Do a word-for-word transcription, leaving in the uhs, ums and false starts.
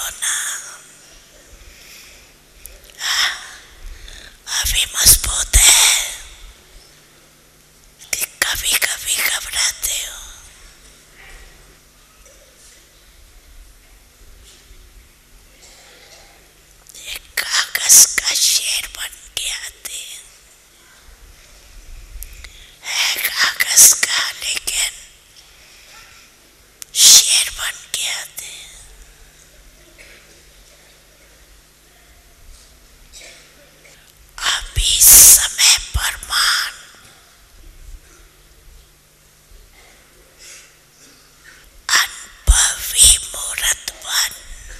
ना, अभी मजबूत है कि कभी कभी घबराते हो। एक कागज का शेर बन के आते है, कागज का लेकिन शेर बन के आते हैं।